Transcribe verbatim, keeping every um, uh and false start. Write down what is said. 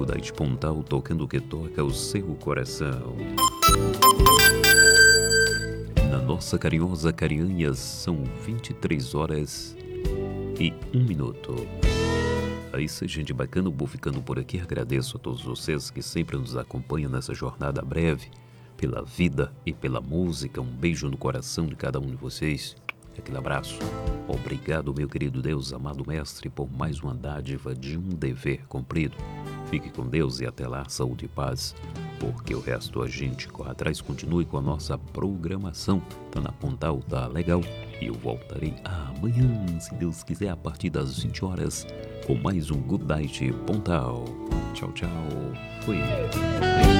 Goodnight Pontal, tocando o que toca o seu coração. Na nossa carinhosa Carianhas, são vinte e três horas e um minuto. É isso, gente bacana, eu vou ficando por aqui. Agradeço a todos vocês que sempre nos acompanham nessa jornada breve, pela vida e pela música. Um beijo no coração de cada um de vocês. Aquele abraço. Obrigado, meu querido Deus, amado Mestre, por mais uma dádiva de um dever cumprido. Fique com Deus e até lá, saúde e paz, porque o resto a gente corre atrás. Continue com a nossa programação. Tá na Pontal, tá legal? E eu voltarei amanhã, se Deus quiser, a partir das vinte horas, com mais um Goodnight Pontal. Tchau, tchau. Fui.